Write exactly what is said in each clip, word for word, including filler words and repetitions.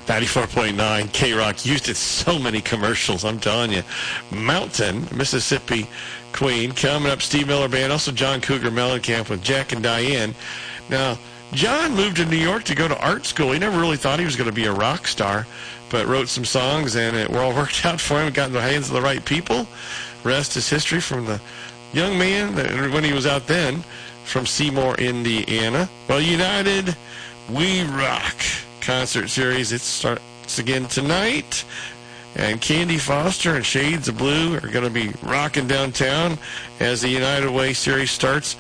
ninety-four point nine K-Rock used it so many commercials, I'm telling you. Mountain, Mississippi Queen. Coming up, Steve Miller Band. Also John Cougar Mellencamp with Jack and Diane. Now, John moved to New York to go to art school. He never really thought he was going to be a rock star, but wrote some songs, and it all worked out for him. Got in the hands of the right people. Rest is history from the young man that, when he was out then from Seymour, Indiana. Well, United We Rock concert series. It starts again tonight. And Candy Foster and Shades of Blue are going to be rocking downtown as the United Way series starts,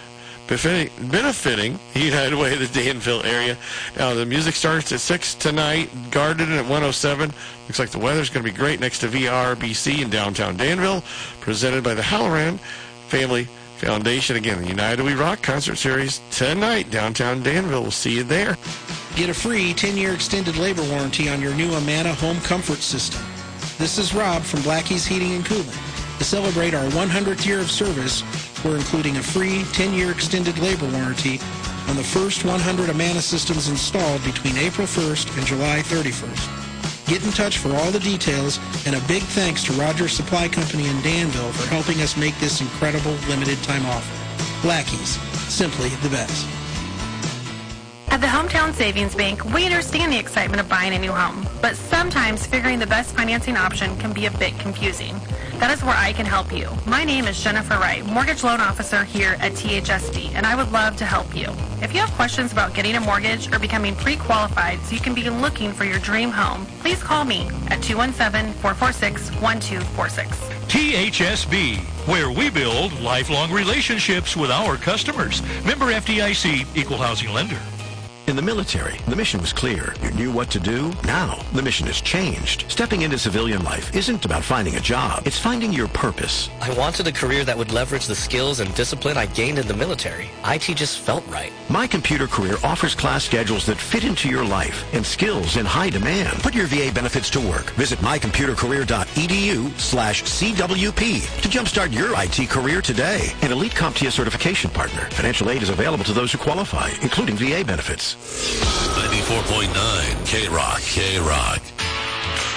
benefiting the United Way of the Danville area. Now, the music starts at six tonight. Garden at one oh seven. Looks like the weather's going to be great next to V R B C in downtown Danville, presented by the Halloran Family Foundation. Again, the United We Rock concert series tonight, downtown Danville. We'll see you there. Get a free ten-year extended labor warranty on your new Amana home comfort system. This is Rob from Blackie's Heating and Cooling. To celebrate our one hundredth year of service, we're including a free ten-year extended labor warranty on the first one hundred Amana systems installed between April first and July thirty-first. Get in touch for all the details, and a big thanks to Rogers Supply Company in Danville for helping us make this incredible limited time offer. Blackie's, simply the best. At the Hometown Savings Bank, we understand the excitement of buying a new home, but sometimes figuring the best financing option can be a bit confusing. That is where I can help you. My name is Jennifer Wright, Mortgage Loan Officer here at T H S D, and I would love to help you. If you have questions about getting a mortgage or becoming pre-qualified so you can begin looking for your dream home, please call me at two one seven, four four six, one two four six. T H S B, where we build lifelong relationships with our customers. Member F D I C, Equal Housing Lender. In the military, the mission was clear. You knew what to do. Now, the mission has changed. Stepping into civilian life isn't about finding a job. It's finding your purpose. I wanted a career that would leverage the skills and discipline I gained in the military. I T just felt right. My Computer Career offers class schedules that fit into your life and skills in high demand. Put your V A benefits to work. Visit my computer career dot e d u slash C W P to jumpstart your I T career today. An elite CompTIA certification partner. Financial aid is available to those who qualify, including V A benefits. ninety-four point nine K-Rock, K-Rock.